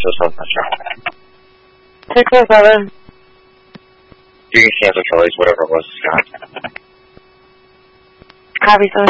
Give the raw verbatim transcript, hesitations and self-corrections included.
just ozaznaczam. six oh seven. You can cancel Charlie's, whatever it was, Scott. Copy, sir.